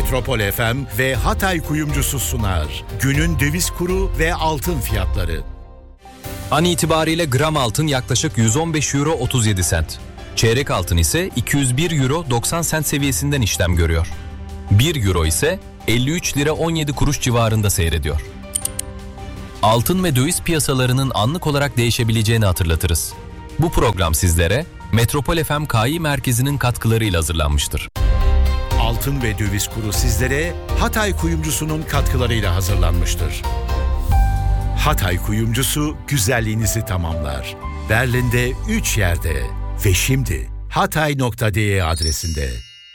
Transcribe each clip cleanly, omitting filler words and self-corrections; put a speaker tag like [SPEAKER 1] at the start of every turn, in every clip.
[SPEAKER 1] Metropol FM ve Hatay Kuyumcusu sunar. Günün döviz kuru ve altın fiyatları.
[SPEAKER 2] An itibariyle gram altın yaklaşık 115 euro 37 sent. Çeyrek altın ise 201 euro 90 sent seviyesinden işlem görüyor. 1 euro ise 53 lira 17 kuruş civarında seyrediyor. Altın ve döviz piyasalarının anlık olarak değişebileceğini hatırlatırız. Bu program sizlere Metropol FM Kİ Merkezi'nin katkılarıyla hazırlanmıştır.
[SPEAKER 1] Altın ve döviz kuru sizlere Hatay Kuyumcusu'nun katkılarıyla hazırlanmıştır. Hatay Kuyumcusu güzelliğinizi tamamlar. Berlin'de 3 yerde ve şimdi hatay.de adresinde.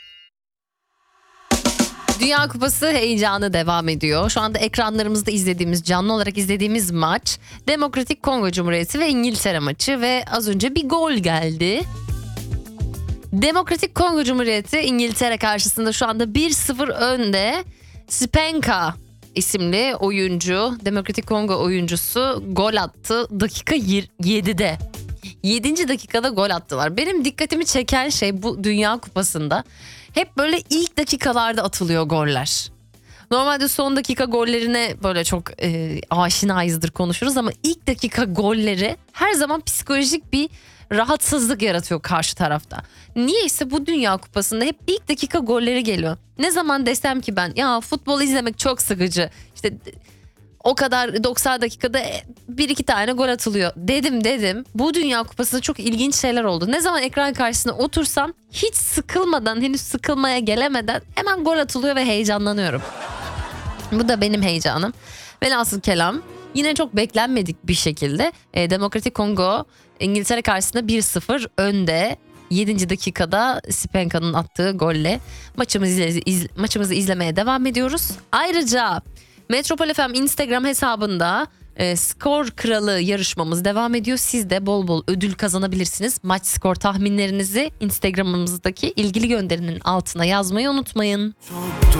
[SPEAKER 3] Dünya Kupası heyecanı devam ediyor. Şu anda ekranlarımızda izlediğimiz, canlı olarak izlediğimiz maç Demokratik Kongo Cumhuriyeti ve İngiltere maçı ve az önce bir gol geldi. Demokratik Kongo Cumhuriyeti İngiltere karşısında şu anda 1-0 önde. Spenka isimli oyuncu, Demokratik Kongo oyuncusu gol attı dakika 7'de. 7. dakikada gol attılar. Benim dikkatimi çeken şey bu Dünya Kupası'nda hep böyle ilk dakikalarda atılıyor goller. Normalde son dakika gollerine böyle çok aşinayızdır, konuşuruz ama ilk dakika golleri her zaman psikolojik bir rahatsızlık yaratıyor karşı tarafta. Niyeyse bu Dünya Kupası'nda hep ilk dakika golleri geliyor. Ne zaman desem ki ben ya futbol izlemek çok sıkıcı, İşte o kadar 90 dakikada 1-2 tane gol atılıyor dedim. Bu Dünya Kupası'nda çok ilginç şeyler oldu. Ne zaman ekran karşısına otursam hiç sıkılmadan, henüz sıkılmaya gelemeden hemen gol atılıyor ve heyecanlanıyorum. Bu da benim heyecanım. Velhasıl kelam yine çok beklenmedik bir şekilde Demokratik Kongo İngiltere karşısında 1-0 önde. 7. dakikada Spenka'nın attığı golle maçımızı izlemeye devam ediyoruz. Ayrıca Metropol FM Instagram hesabında skor kralı yarışmamız devam ediyor. Siz de bol bol ödül kazanabilirsiniz. Maç skor tahminlerinizi Instagram'ımızdaki ilgili gönderinin altına yazmayı unutmayın.
[SPEAKER 4] Çok